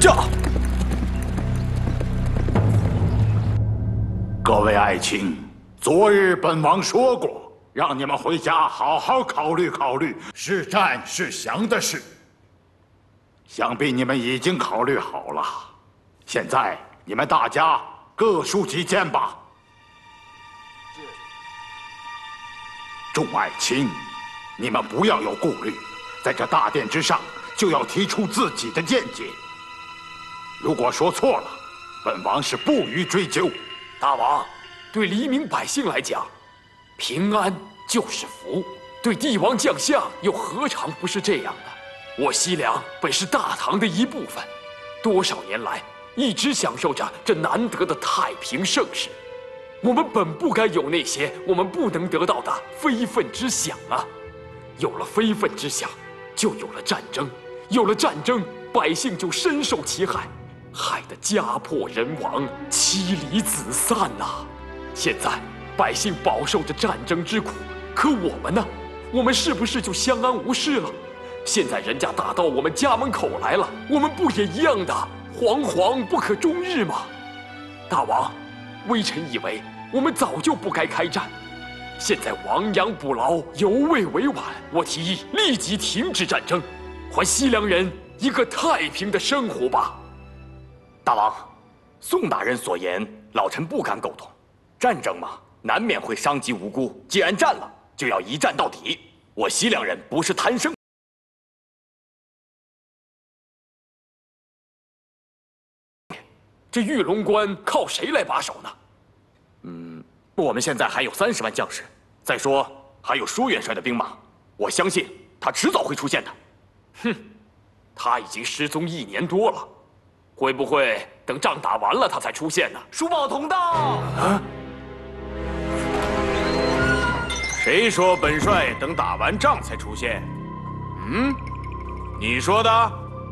驾！ 各位爱卿，昨日本王说过，让你们回家好好考虑考虑是战是降的事。想必你们已经考虑好了。现在你们大家各抒己见吧。众爱卿，你们不要有顾虑，在这大殿之上就要提出自己的见解。如果说错了，本王是不予追究。 大王，对黎民百姓来讲，平安就是福；对帝王将相，又何尝不是这样的？我西凉本是大唐的一部分，多少年来一直享受着这难得的太平盛世。我们本不该有那些我们不能得到的非分之想啊！有了非分之想，就有了战争；有了战争，百姓就深受其害，害得家破人亡、妻离子散呐！现在百姓饱受着战争之苦，可我们呢？我们是不是就相安无事了？现在人家打到我们家门口来了，我们不也一样的惶惶不可终日吗？大王，微臣以为我们早就不该开战，现在亡羊补牢，犹未为晚。我提议立即停止战争，还西凉人一个太平的生活吧。 大王，宋大人所言，老臣不敢苟同。战争嘛，难免会伤及无辜。既然战了，就要一战到底。我西凉人不是贪生。 这玉龙关靠谁来把守呢？ 我们现在还有30万将士，再说还有舒元帅的兵马，我相信他迟早会出现的。 哼，他已经失踪1年多了，会不会等仗打完了他才出现呢？ 叔宝同到。 啊！谁说本帅等打完仗才出现？你说的？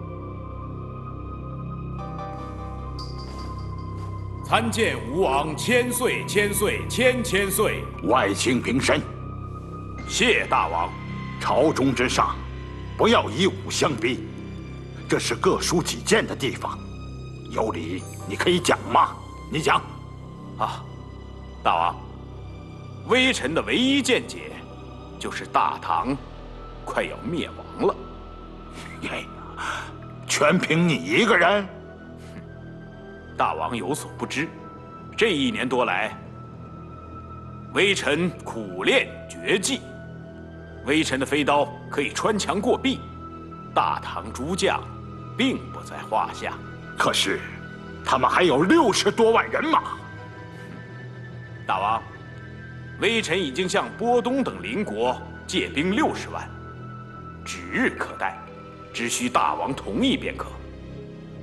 参见吴王千岁千岁千千岁！ 外卿平身。 谢大王。 朝中之上，不要以武相逼，这是各抒己见的地方。有理你可以讲嘛，你讲。 啊，大王，微臣的唯一见解，就是大唐快要灭亡了。 哎呀，全凭你一个人？ 大王有所不知，这1年多来，微臣苦练绝技，微臣的飞刀可以穿墙过壁，大唐诸将并不在话下。 可是，他们还有60多万人马。 大王，微臣已经向波东等邻国借兵60万，指日可待，只需大王同意便可。